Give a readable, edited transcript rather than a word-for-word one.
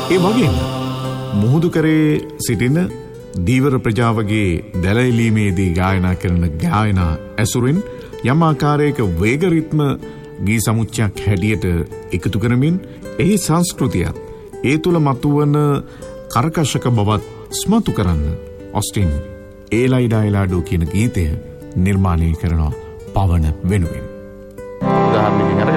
ඒ වගේම මුහුදු කරේ සිටින දීවර ප්‍රජාවගේ දැලයිලීමේදී ගායනා කරන ගායනා ඇසුරින් යම් ආකාරයක වේගරිත්ම ගී සමුච්චයක් හැටියට එකතු කරමින් එහි සංස්කෘතියත් ඒ තුළ මතුවන කරකශක බවත් ස්මතු කරන්න ඔස්ටින් ඒලයිඩායිලාඩෝ කියන ගීතය නිර්මාණය කරනවා පවන වෙනුවෙන්. උදාහරණයකින් අර